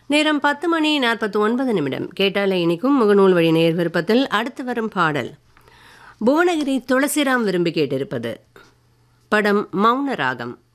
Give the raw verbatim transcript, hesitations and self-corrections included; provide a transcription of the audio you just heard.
நேரம் பத்து மணி நாற்பத்தி ஒன்பது நிமிடம். கேட்டாலே இனிக்கும் முகநூல் வழி நேர் விருப்பத்தில் அடுத்து வரும் பாடல் புவனகிரி துளசிராம் விரும்பி கேட்டிருப்பது. படம் மௌன ராகம்.